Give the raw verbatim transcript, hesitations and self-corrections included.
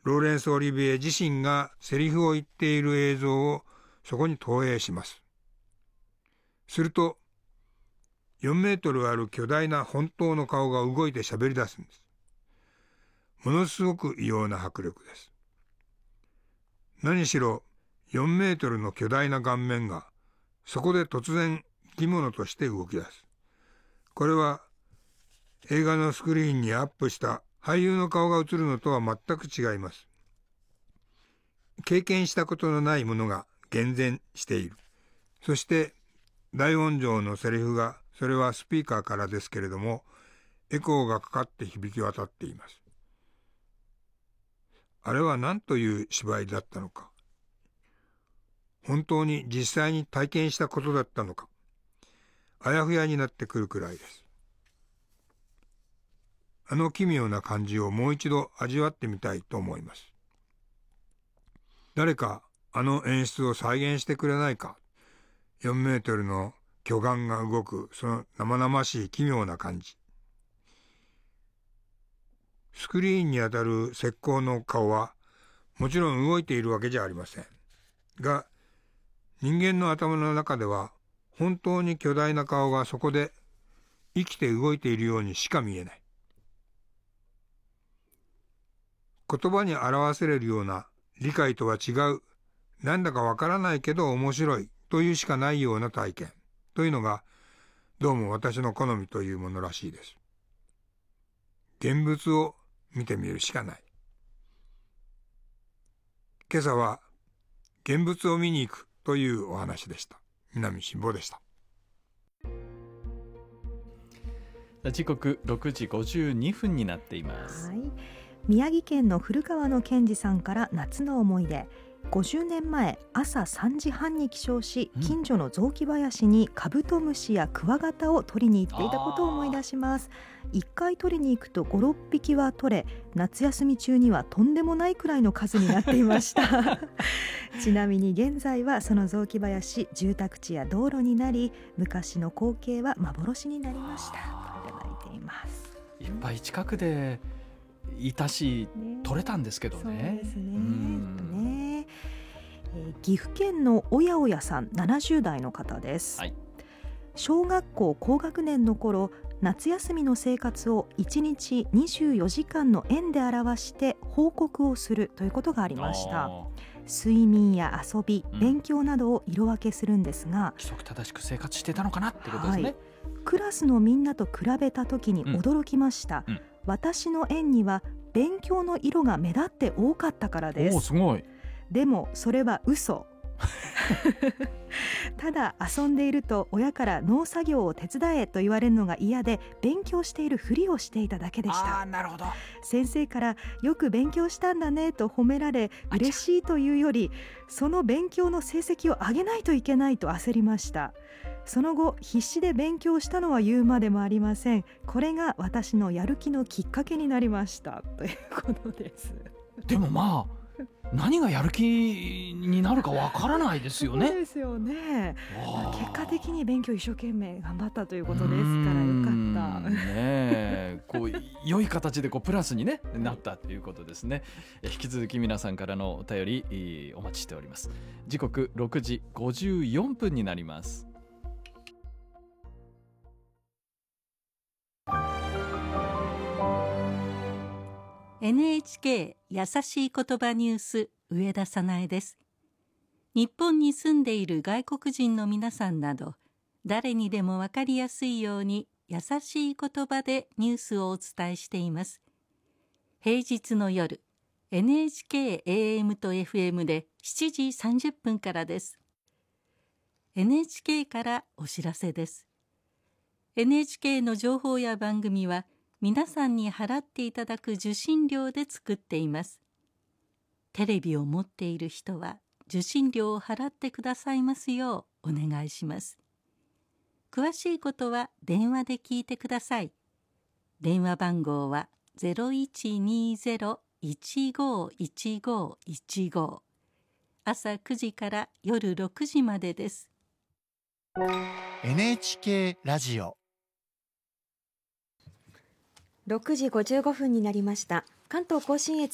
ローレンス・オリビエ自身がセリフを言っている映像をそこに投影します。するとよんメートルある巨大な本当の顔が動いて喋り出すんです。ものすごく異様な迫力です。何しろよんメートルの巨大な顔面がそこで突然生き物として動き出す。これは映画のスクリーンにアップした俳優の顔が映るのとは全く違います。経験したことのないものが厳然している。そして大音量のセリフが、それはスピーカーからですけれども、エコーがかかって響き渡っています。あれは何という芝居だったのか、本当に実際に体験したことだったのか、あやふやになってくるくらいです。あの奇妙な感じをもう一度味わってみたいと思います。誰かあの演出を再現してくれないか。よんメートルの巨岩が動く、その生々しい奇妙な感じ。スクリーンにあたる石膏の顔はもちろん動いているわけじゃありませんが、人間の頭の中では本当に巨大な顔がそこで生きて動いているようにしか見えない。言葉に表せれるような理解とは違う、なんだかわからないけど面白いというしかないような体験というのが、どうも私の好みというものらしいです。現物を見てみるしかない。今朝は現物を見に行くというお話でした。南辛坊でした。 時刻ろくじごじゅうにふんになっています。 はい、宮城県の古川の健二さんから夏の思い出。ごじゅうねんまえ、朝さんじはんに起床し、近所の雑木林にカブトムシやクワガタを取りに行っていたことを思い出します。いっかい取りに行くとご、ろっぴきは取れ、夏休み中にはとんでもないくらいの数になっていましたちなみに現在はその雑木林、住宅地や道路になり、昔の光景は幻になりましたといただいています。 いっぱい近くでいたし、ね、取れたんですけどね。 そうですね。ね、えー、岐阜県のおやおやさん、ななじゅうだいの方です、はい、小学校高学年の頃、夏休みの生活をいちにちにじゅうよじかんの円で表して報告をするということがありました。睡眠や遊び、勉強などを色分けするんですが、 規則正しく生活してたのかなってことですね、はい、 クラスのみんなと比べた時に驚きました、うんうん、私の円には勉強の色が目立って多かったからです。 おー、すごい。 でもそれは嘘ただ遊んでいると親から農作業を手伝えと言われるのが嫌で、勉強しているふりをしていただけでした。 あー、なるほど。 先生からよく勉強したんだねと褒められ、嬉しいというよりその勉強の成績を上げないといけないと焦りました。その後必死で勉強したのは言うまでもありません。これが私のやる気のきっかけになりましたということです。 でもまあ何がやる気になるかわからないですよね。 そうですよね。結果的に勉強一生懸命頑張ったということですから、よかったね。こう良い形でこうプラスに、ね、なったということですね。引き続き皆さんからのお便りお待ちしております。時刻ろくじごじゅうよんぷんになります。 エヌエイチケー やさしい言葉ニュース、上田早苗です。日本に住んでいる外国人の皆さんなど、誰にでも分かりやすいように優しい言葉でニュースをお伝えしています。平日の夜、エヌエイチケー エーエム と エフエム でしちじさんじゅっぷんからです。エヌエイチケー からお知らせです。エヌエイチケー の情報や番組は、皆さんに払っていただく受信料で作っています。テレビを持っている人は受信料を払ってくださいますようお願いします。詳しいことは電話で聞いてください。電話番号は ゼロいちにゼロ いちごいちごいちご、朝くじから夜ろくじまでです。 エヌエイチケー ラジオろくじごじゅうごふんになりました。関東甲信越